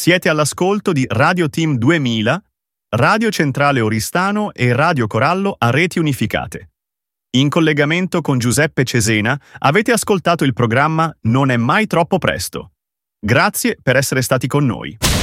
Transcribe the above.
Siete all'ascolto di Radio Team 2000, Radio Centrale Oristano e Radio Corallo a reti unificate. In collegamento con Giuseppe Cesena avete ascoltato il programma Non è mai troppo presto. Grazie per essere stati con noi.